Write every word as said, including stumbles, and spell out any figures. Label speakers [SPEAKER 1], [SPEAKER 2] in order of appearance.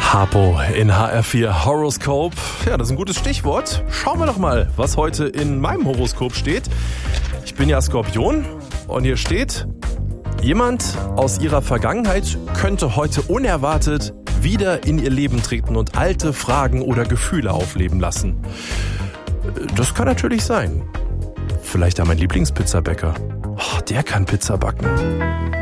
[SPEAKER 1] Harpo in H R vier Horoskop. Ja, das ist ein gutes Stichwort. Schauen wir doch mal, was heute in meinem Horoskop steht. Ich bin ja Skorpion und hier steht: Jemand aus ihrer Vergangenheit könnte heute unerwartet wieder in ihr Leben treten und alte Fragen oder Gefühle aufleben lassen. Das kann natürlich sein. Vielleicht ja mein Lieblingspizzabäcker. Oh, der kann Pizza backen.